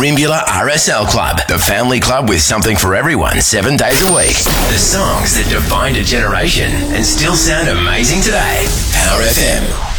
Merimbula RSL Club, the family club with something for everyone 7 days a week. The songs that defined a generation and still sound amazing today. Power FM.